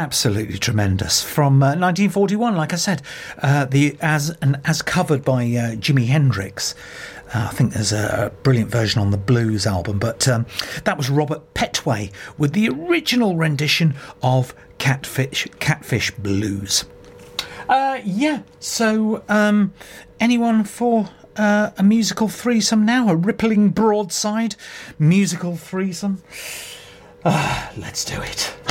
Absolutely tremendous. From 1941, like I said, as covered by Jimi Hendrix. I think there's a brilliant version on the Blues album, but that was Robert Petway with the original rendition of Catfish Blues. So anyone for a musical threesome now? A rippling broadside musical threesome? Let's do it.